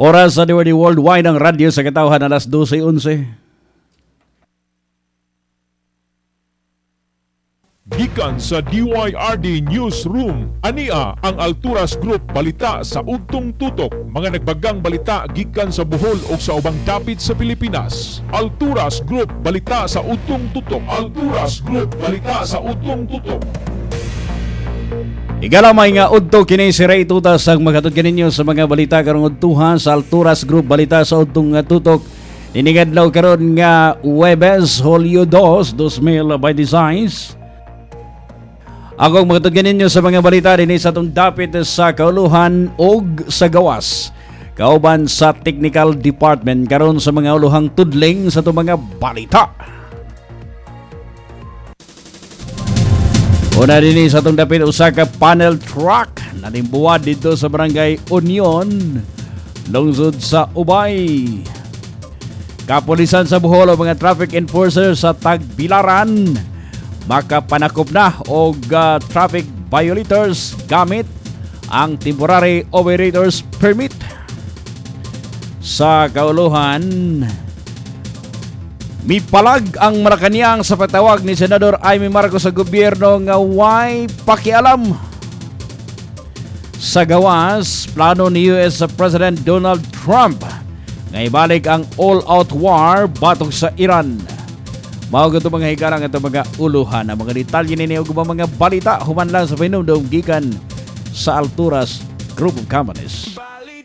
Oras sa DWD Worldwide ang radyo sa katawhan alas 12:11. Gikan sa DYRD Newsroom, ania ang Alturas Group balita sa Udtong Tutok, mga nagbagang balita gikan sa Bohol o sa ubang dapit sa Pilipinas. Alturas Group balita sa Udtong Tutok. Alturas Group balita sa Udtong Tutok. Igalamay nga udto kini si Ray Tutas ang magatod kaninyo sa mga balita karong udtuhan sa Alturas Group balita sa Udtong Tutok. Iningadlaw karon nga Huwebes, Hulyo 2, 2026. Ako magatod kaninyo sa mga balita dinhi sa atong dapit sa kauluhan og sa gawas. Kauban sa Technical Department karon sa mga uluhang tudling sa atong mga balita. Una din sa itong dapit usa ka panel truck na nimbuwad dito sa Barangay Union, lungsod sa Ubay. Kapulisan sa Bohol o mga traffic enforcers sa Tagbilaran makapanakop na og traffic violators gamit ang temporary operators permit. Sa kauluhan, mipalag ang Malacañang sa patawag ni Senador Amy Marcos sa gobyerno nga way pakialam. Sa gawas, plano ni US President Donald Trump nga ibalik ang all-out war batok sa Iran. Mao gato mga hikarang ato mga uluhan ang mga detalye nini ug mga balita human lang sa pinumdum gikan sa Alturas Group of Companies.